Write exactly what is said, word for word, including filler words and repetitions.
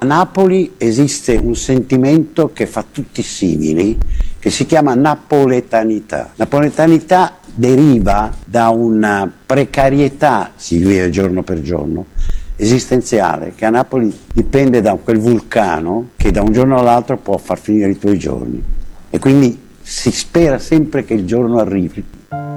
Napoli esiste un sentimento che fa tutti simili, che si chiama napoletanità. Napoletanità deriva da una precarietà, si vive giorno per giorno, esistenziale, che a Napoli dipende da quel vulcano che da un giorno all'altro può far finire i tuoi giorni. E quindi si spera sempre che il giorno arrivi.